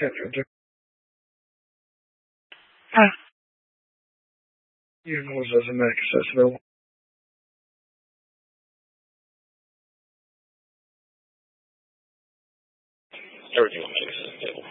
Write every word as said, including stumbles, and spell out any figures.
Ah, you know there's an accessible. Everything will make sense.